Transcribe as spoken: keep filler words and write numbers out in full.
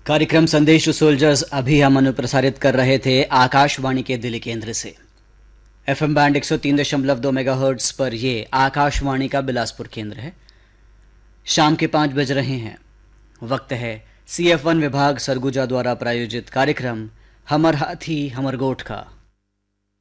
कार्यक्रम संदेश to soldiers अभी हम अनुप्रसारित कर रहे थे आकाशवाणी के दिल्ली केंद्र से। एफएम बैंड एक सौ तीन दशमलव दो मेगाहर्ट्ज पर ये आकाशवाणी का बिलासपुर केंद्र है। शाम के पाँच बज रहे हैं। वक्त है सी एफ वन विभाग सरगुजा द्वारा प्रायोजित कार्यक्रम हमर हाथी हमर गोठ का।